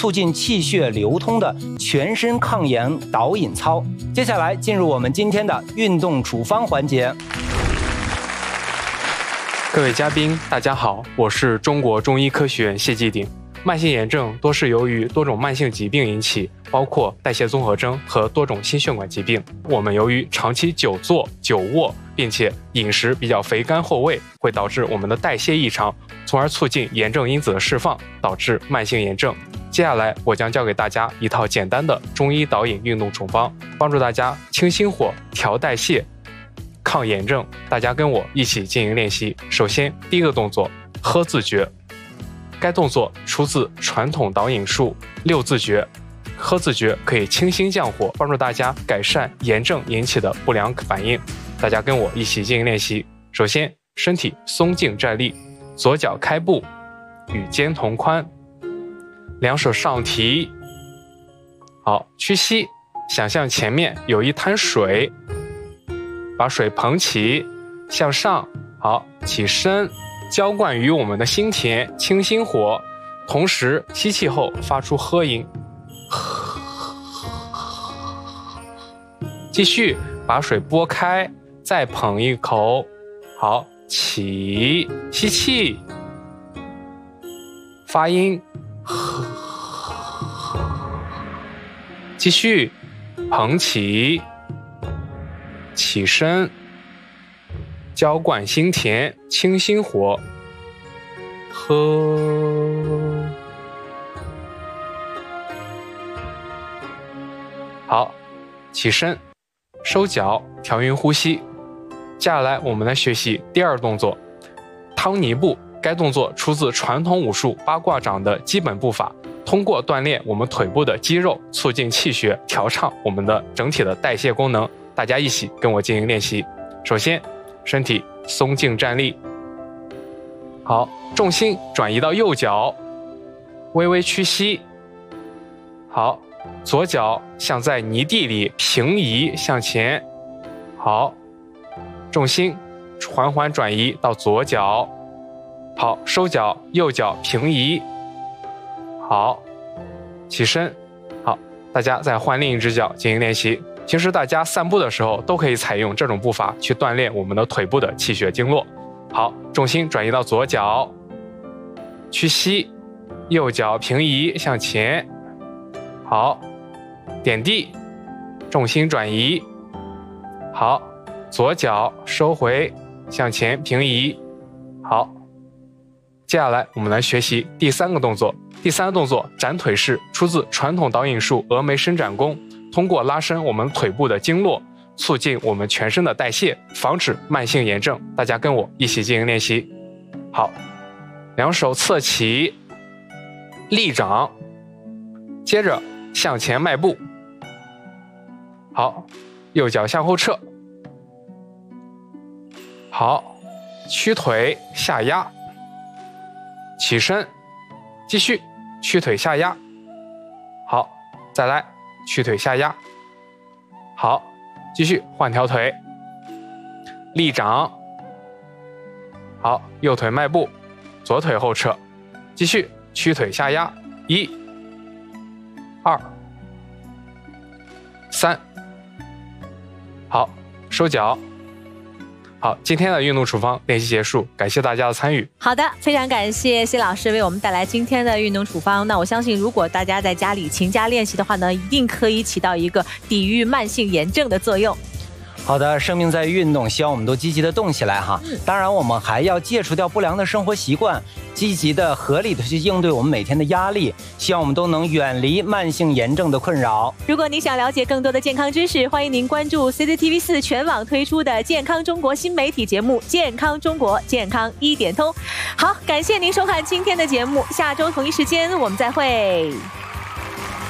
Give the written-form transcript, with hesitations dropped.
促进气血流通的全身抗炎导引操。接下来进入我们今天的运动处方环节。 各位嘉宾，大家好，我是中国中医科学院谢继鼎。慢性炎症多是由于多种慢性疾病引起，包括代谢综合征和多种心血管疾病。我们由于长期久坐、久卧，并且饮食比较肥甘厚味，会导致我们的代谢异常，从而促进炎症因子的释放，导致慢性炎症。接下来我将教给大家一套简单的中医导引运动处方，帮助大家清心火、调代谢、抗炎症。大家跟我一起进行练习。首先，第一个动作，喝字诀。该动作出自传统导引术六字诀。喝字诀可以清心降火，帮助大家改善炎症引起的不良反应。大家跟我一起进行练习。首先，身体松静站立，左脚开步，与肩同宽，两手上提。好，屈膝，想象前面有一滩水，把水捧起，向上。好，起身，浇灌于我们的心田，清心火。同时吸气后发出喝音，继续把水拨开，再捧一口。好，起，吸气，发音，继续捧起，起身，浇灌心田，清心火，喝。好，起身，收脚，调匀呼吸。接下来我们来学习第二动作，汤泥步。该动作出自传统武术八卦掌的基本步法，通过锻炼我们腿部的肌肉，促进气血，调畅我们的整体的代谢功能。大家一起跟我进行练习。首先，身体松静站立。好，重心转移到右脚，微微屈膝。好，左脚像在泥地里平移向前。好，重心缓缓转移到左脚。好，收脚，右脚平移。好，起身。好，大家再换另一只脚进行练习。平时大家散步的时候都可以采用这种步伐去锻炼我们的腿部的气血经络。好，重心转移到左脚，屈膝，右脚平移向前。好，点地，重心转移。好，左脚收回向前平移。好，接下来我们来学习第三个动作。第三个动作，展腿式，出自传统导引术峨眉伸展功，通过拉伸我们腿部的经络，促进我们全身的代谢，防止慢性炎症。大家跟我一起进行练习。好，两手侧起，立掌，接着向前迈步。好，右脚向后撤。好，屈腿下压，起身，继续屈腿下压。好，再来屈腿下压。好，继续换条腿，立掌。好，右腿迈步，左腿后撤，继续屈腿下压。1、2、3。好，收脚。好，今天的运动处方练习结束，感谢大家的参与。 好的，非常感谢谢老师为我们带来今天的运动处方。那我相信，如果大家在家里勤加练习的话呢，一定可以起到一个抵御慢性炎症的作用。 好的，生命在运动，希望我们都积极的动起来哈。当然，我们还要戒除掉不良的生活习惯，积极的、合理的去应对我们每天的压力。希望我们都能远离慢性炎症的困扰。 如果你想了解更多的健康知识，欢迎您关注 CCTV4 全网推出的健康中国新媒体节目《健康中国健康一点通》。好，感谢您收看今天的节目，下周同一时间我们再会。